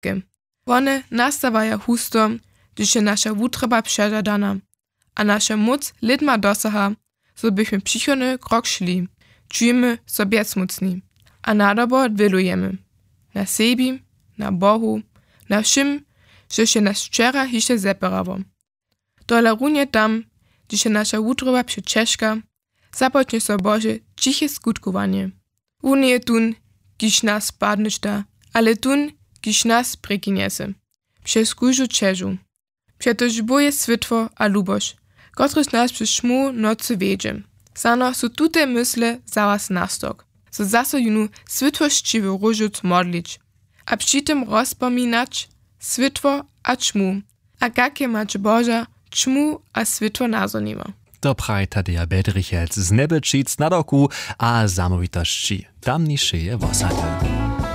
wszystkim. One nastawają husto, gdyż je nasza wutreba przeżadana, a nasza moc lidma dosaha, so byśmy przychodny krok szli, czujemy sobie smucni, a nadobo wylujemy. Na sebi, na Bohu, na všim, że się nas wczera jeszcze zeperało. Dole runie tam, gdzie się nasza wutreba przecieszka, zapocznie so Boże ciche skutkowanie. Unie je tun, kiż nas padneš da, ale tun, kiż nas prekiniesie. Przez kužu čežu. Przetoż boje switwo a luboš, kotryż nas przez szmu nocy wiedzie. Sano su tute mysle zaraz nastok, so zaso junu switwościwy różuc modlić, a przy tym rozpominać switwo a czmu, a jakie macie Boża czmu a switwo nazonima. To praje Tadeja Bedrichec z Nebečic na doku a zamovitości. Tam niższe je wosady.